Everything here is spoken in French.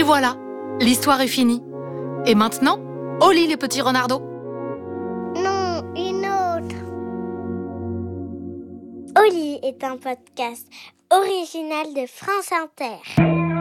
Et voilà, l'histoire est finie. Et maintenant, au lit les petits renardeaux. Non, une autre. Au lit est un podcast original de France Inter.